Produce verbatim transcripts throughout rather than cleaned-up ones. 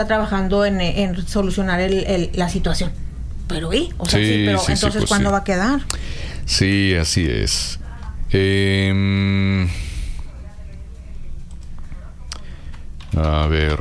trabajando en, en solucionar el, el, la situación. Pero, ¿y? O sea, sí, sí, pero sí, entonces, sí, pues ¿cuándo sí. va a quedar? Sí, así es. Eh, a ver.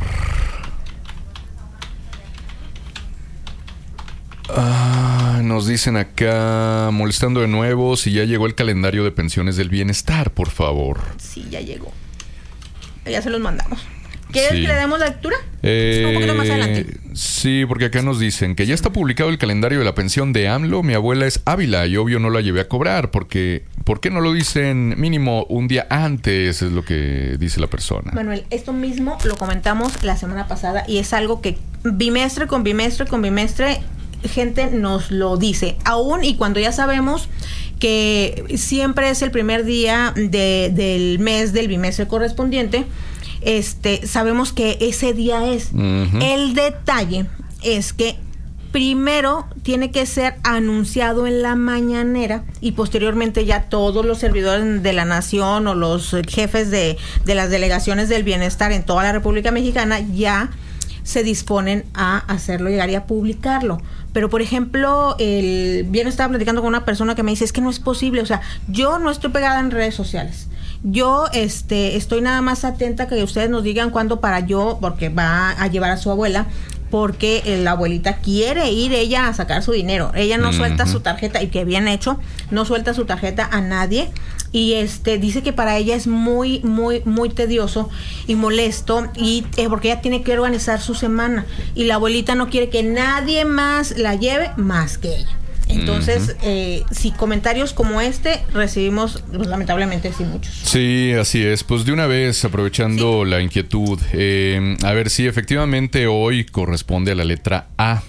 Ah, nos dicen acá, molestando de nuevo, si ya llegó el calendario de pensiones del bienestar, por favor. Sí, ya llegó. Ya se los mandamos. ¿Quieres Sí. que le demos lectura? Eh, Un poquito más adelante. Sí, porque acá nos dicen que ya está publicado el calendario de la pensión de AMLO. Mi abuela es Ávila y obvio no la llevé a cobrar. Porque, ¿por qué no lo dicen mínimo un día antes? Es lo que dice la persona. Manuel, esto mismo lo comentamos la semana pasada y es algo que bimestre con bimestre con bimestre gente nos lo dice. Aún y cuando ya sabemos que siempre es el primer día de, del mes del bimestre correspondiente, este, sabemos que ese día es. Uh-huh. El detalle es que primero tiene que ser anunciado en la mañanera y posteriormente ya todos los servidores de la nación o los jefes de, de las delegaciones del bienestar en toda la República Mexicana ya se disponen a hacerlo llegar y a publicarlo. Pero, por ejemplo, el viernes estaba platicando con una persona que me dice, es que no es posible, o sea, yo no estoy pegada en redes sociales. Yo este estoy nada más atenta a que ustedes nos digan cuándo para yo, porque va a llevar a su abuela, porque eh, la abuelita quiere ir ella a sacar su dinero. Ella no uh-huh. suelta su tarjeta, y que bien hecho, no suelta su tarjeta a nadie. Y este dice que para ella es muy, muy, muy tedioso y molesto, y eh, porque ella tiene que organizar su semana. Y la abuelita no quiere que nadie más la lleve más que ella. Entonces, uh-huh. eh, si comentarios como este recibimos, pues, lamentablemente, sí, muchos. Sí, así es. Pues de una vez, aprovechando sí. la inquietud, eh, a ver si efectivamente hoy corresponde a la letra A.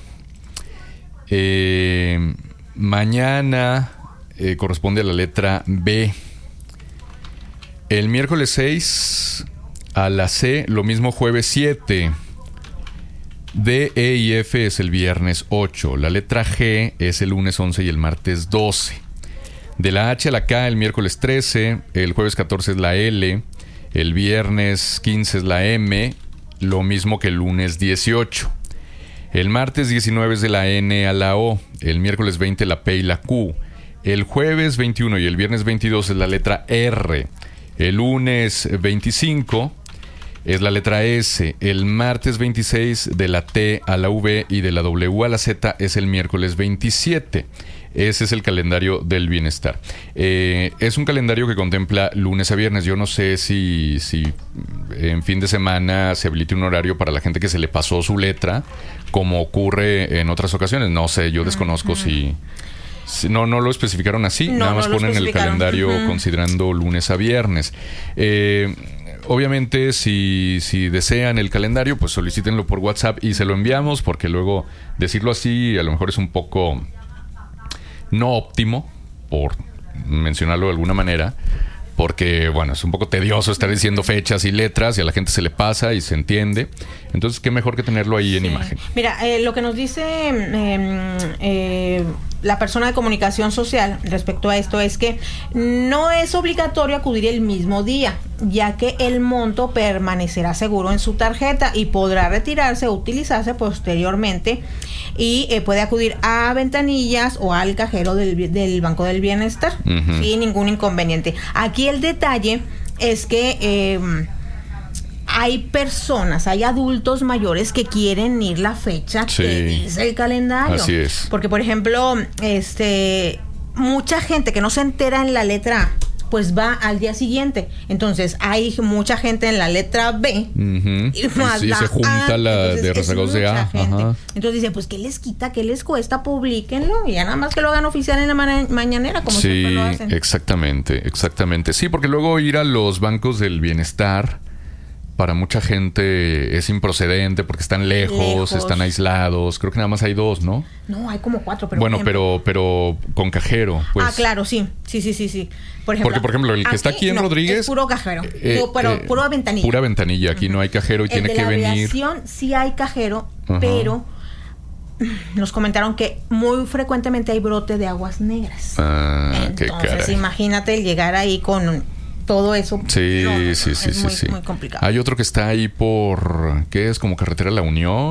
Eh, mañana eh, corresponde a la letra B. El miércoles seis a la C, lo mismo jueves siete. D, E y F es el viernes ocho. La letra G es el lunes once y el martes doce. De la H a la K el miércoles trece. El jueves catorce es la L. El viernes quince es la M. Lo mismo que el lunes dieciocho. El martes diecinueve es de la N a la O. El miércoles veinte la P y la Q. El jueves veintiuno y el viernes veintidós es la letra R. El lunes veinticinco es la letra S. El martes veintiséis de la T a la V y de la W a la Z es el miércoles veintisiete. Ese es el calendario del bienestar. Eh, es un calendario que contempla lunes a viernes. Yo no sé si, si en fin de semana se habilite un horario para la gente que se le pasó su letra, como ocurre en otras ocasiones. No sé, yo desconozco uh-huh. si... si no, no lo especificaron así. No, nada más no ponen el calendario uh-huh. considerando lunes a viernes. Eh... Obviamente, si, si desean el calendario, pues solicítenlo por WhatsApp y se lo enviamos, porque luego decirlo así a lo mejor es un poco no óptimo, por mencionarlo de alguna manera, porque, bueno, es un poco tedioso estar diciendo fechas y letras y a la gente se le pasa y se entiende. Entonces, qué mejor que tenerlo ahí sí. en imagen. Mira, eh, lo que nos dice eh, eh, la persona de comunicación social respecto a esto es que no es obligatorio acudir el mismo día, ya que el monto permanecerá seguro en su tarjeta y podrá retirarse o utilizarse posteriormente, y eh, puede acudir a ventanillas o al cajero del, del Banco del Bienestar uh-huh. sin ningún inconveniente. Aquí el detalle es que eh, hay personas, hay adultos mayores que quieren ir la fecha sí. que dice el calendario. Así es. Porque, por ejemplo, este mucha gente que no se entera en la letra A, pues va al día siguiente. Entonces, hay mucha gente en la letra B. Uh-huh. Y más sí, la se junta A, la de rezagados de A. Ajá. Entonces dice, pues, ¿qué les quita? ¿Qué les cuesta? Publíquenlo. Y ya nada más que lo hagan oficial en la ma- mañanera, como sí, siempre lo hacen. Sí, exactamente, exactamente. Sí, porque luego ir a los bancos del bienestar para mucha gente es improcedente porque están lejos, lejos, están aislados. Creo que nada más hay dos, ¿no? No, hay como cuatro. Pero bueno, pero pero con cajero, pues. Ah, claro, sí. Sí, sí, sí, sí. Por ejemplo, porque, por ejemplo, el que aquí, está aquí en no, Rodríguez... es puro cajero. Eh, no, pero eh, pura ventanilla. Pura ventanilla. Aquí uh-huh. no hay cajero y el tiene de que la venir... aviación sí hay cajero, uh-huh. pero nos comentaron que muy frecuentemente hay brote de aguas negras. Ah, entonces, qué caray. imagínate el llegar ahí con todo eso. Sí, no, no, sí, no, sí, es sí, muy, sí. muy complicado. Hay otro que está ahí por, ¿qué es? Como carretera La Unión.